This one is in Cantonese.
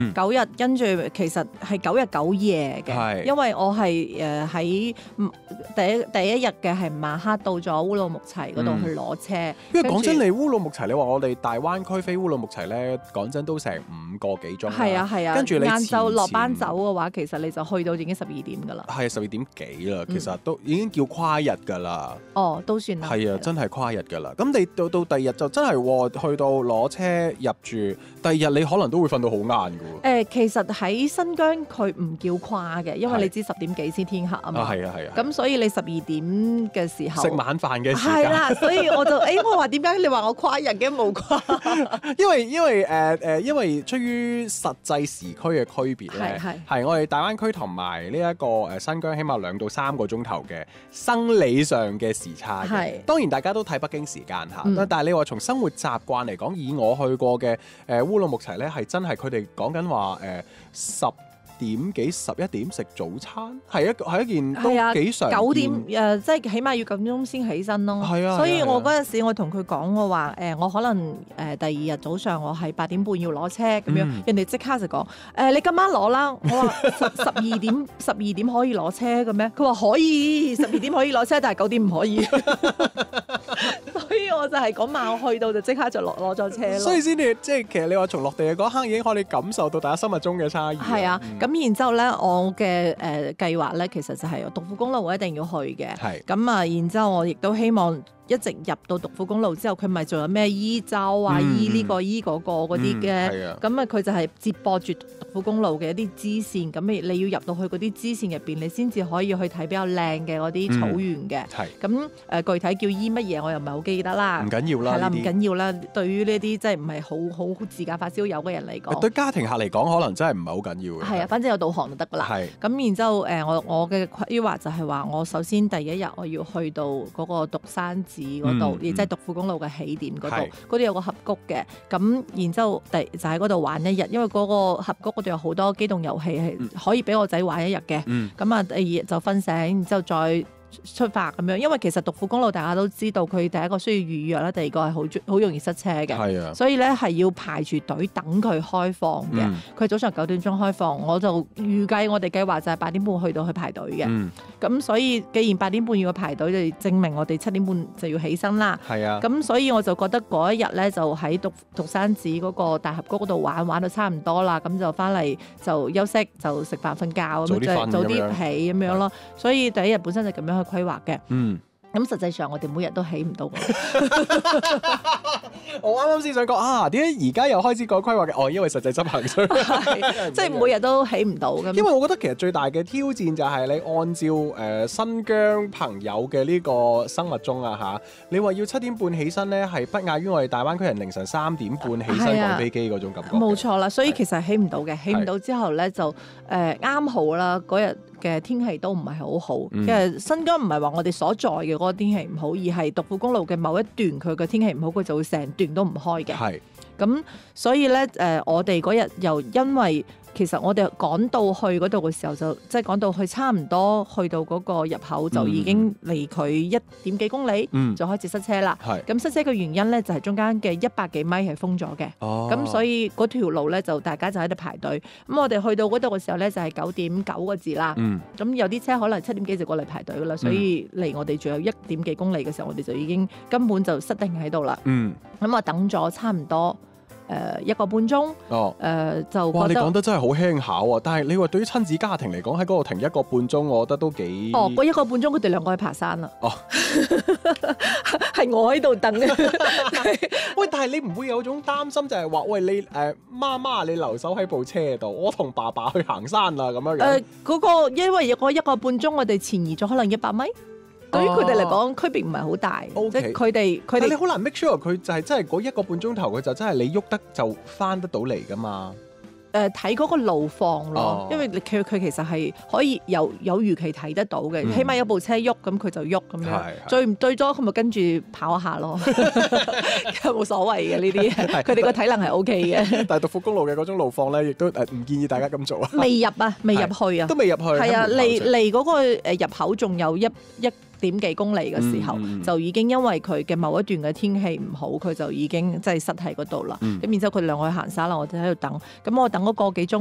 9日，跟住其實係9日9夜嘅，因為我係喺第一日嘅係晚黑到咗烏魯木齊嗰度去攞車。 因為講真，你烏魯木齊，你話我哋大灣區飛烏魯木齊咧，講真都成5個幾鐘。 係啊， 跟住你晏晝落班走嘅話，其實你就去到已經12點㗎啦。 係12點幾啦，其實都已經叫跨日㗎啦。 哦，都算啦。 係啊，真係跨日㗎啦。咁你到第二日就真係去到攞車入住，第二日你可能都會瞓到好晏㗎喎。 其實喺新疆佢唔叫跨嘅，因為你知10點幾先天黑啊嘛。 係啊。 咁所以你12點嘅時候食晚飯嘅時間係啦，所以我就我話點解你話我跨日嘅冇跨？ 因為出於實際時區嘅區別咧，係我哋大灣區同埋呢一個新疆起碼2到3個鐘頭嘅生理上嘅時差嘅。當然大家都睇北京時間嚇，但係你話從生活習慣嚟講，以我去過嘅烏魯木齊咧，係真係佢哋講緊話10點幾11點食早餐，係一件都幾常見。 9點即係起碼要9點鐘先起身咯。所以我嗰陣時我同佢講，我話我可能第二日早上我係8點半要攞車咁樣，人哋即刻就講你今晚攞啦。我話12點可以攞車嘅咩？佢話可以12點可以攞車，但係9點唔可以。所以我就係嗰晚我去到就即刻就攞咗車咯。 所以先至即係其實你話從落地嘅嗰刻已經可以感受到大家心目中嘅差異。 係啊，咁然之後咧，我嘅計劃咧，其實就係獨庫公路我一定要去嘅。咁啊，然之後我亦都希望一直入到獨庫公路之後，佢咪仲有咩伊州啊、伊呢個、伊嗰個嗰啲嘅。咁啊，佢就係接駁住獨庫公路嘅一啲支線。咁你要入到去嗰啲支線入邊，你先至可以去睇比較靚嘅嗰啲草原嘅。咁具體叫伊乜嘢，我又唔係好記得啦。 唔緊要啦， 係啦，唔緊要啦。對於呢啲即係唔係好自駕發燒友嘅人嚟講， 對家庭客嚟講，可能真係唔係好緊要嘅。 係啊，反正有導航就得㗎啦。咁然之後我嘅規劃就係話，我首先第一日我要去到嗰個獨山寺嗰度，亦即係獨庫公路嘅起點嗰度，嗰度有個峽谷嘅。咁然之後就喺嗰度玩一日，因為嗰個峽谷嗰度有好多機動遊戲係可以俾我仔玩一日嘅。咁啊，第二日就瞓醒，然之後再出發咁樣，因為其實獨庫公路大家都知道，佢第一個需要預約啦，第二個係好容易塞車嘅，所以咧係要排住隊等佢開放嘅。佢早上9點鐘開放，我就預計我哋計劃就係8點半去到去排隊嘅。咁所以既然8點半要去排隊，就證明我哋7點半就要起身啦。咁所以我就覺得嗰一日咧就喺獨山寺嗰個大峽谷嗰度玩到差唔多啦，咁就翻嚟就休息，就食飯瞓覺咁樣，早啲起咁樣咯。所以第一日本身就咁樣規劃嘅，咁實際上我哋每日都起唔到。 我啱啱先想講點解而家又開始講規劃嘅？因為實際執行上， 即係每日都起唔到咁。 因為我覺得其實最大嘅挑戰就係你按照新疆朋友嘅呢個生物鐘啊你話要7點半起身咧，係不亞於我哋大灣區人凌晨3點半起身趕飛機嗰種感覺。 冇錯啦，所以其實起唔到嘅，起唔到之後咧就啱好啦，嗰日嘅天氣都唔係好好。其實新疆唔係話我哋所在嘅嗰個天氣唔好，而係獨庫公路嘅某一段佢嘅天氣唔好，佢就會成段都唔開嘅。咁所以咧我哋嗰日又因為其實我哋趕到去嗰度嘅時候，就即係趕到去差唔多去到嗰個入口，就已經離佢1點幾公里，就開始塞車啦。咁塞車嘅原因咧就係中間嘅100幾米係封咗嘅。咁所以嗰條路咧就大家就喺度排隊。咁我哋去到嗰度嘅時候咧就係9點9個字啦。咁有啲車可能7點幾就過嚟排隊噶啦，所以離我哋仲有1點幾公里嘅時候，我哋就已經根本就塞定喺度啦。咁我等咗差唔多1個半鐘，就覺得哇！你講得真係好輕巧啊！但係你話對於親子家庭嚟講，喺嗰度停1個半鐘，我覺得都幾嗰1個半鐘佢哋2個去爬山啦。係我喺度等嘅。 喂，但係你唔會有種擔心，就係話喂，你媽媽你留守喺部車度，我同爸爸去行山啦咁樣樣。 嗰個因為嗰1個半鐘，我哋前移咗可能100米。對於佢哋嚟講，區別唔係好大，即係佢哋你好難 make sure 佢就係真係嗰1個半鐘頭，佢就真係你喐得就翻得到嚟噶嘛。 睇嗰個路況咯，因為佢其實係可以有預期睇得到嘅，起碼有部車喐，咁佢就喐咁樣。最唔對咗，佢咪跟住跑一下咯，冇所謂嘅呢啲。佢哋個體能係 OK 嘅。 但係獨庫公路嘅嗰種路況咧，亦都唔建議大家咁做啊。 未入去啊， 都未入去。 係啊，離嗰個入口仲有一點幾公里嘅時候，就已經因為佢嘅某一段嘅天氣唔好，佢就已經即係塞喺嗰度啦。咁然之後佢哋兩個去行山啦，我哋喺度等。咁我等嗰個幾鐘